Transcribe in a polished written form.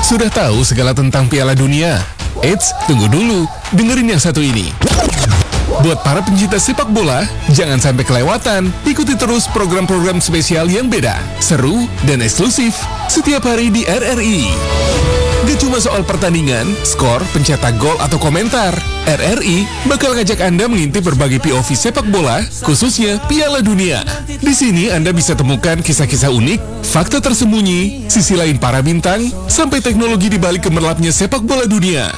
Sudah tahu segala tentang Piala Dunia? Eits, tunggu dulu, dengerin yang satu ini. Buat para pencinta sepak bola, jangan sampai kelewatan. Ikuti terus program-program spesial yang beda, seru, dan eksklusif setiap hari di RRI. Gak cuma soal pertandingan, skor, pencetak gol, atau komentar. RRI bakal ngajak Anda mengintip berbagai POV sepak bola, khususnya Piala Dunia. Di sini Anda bisa temukan kisah-kisah unik, fakta tersembunyi, sisi lain para bintang, sampai teknologi di balik gemerlapnya sepak bola dunia.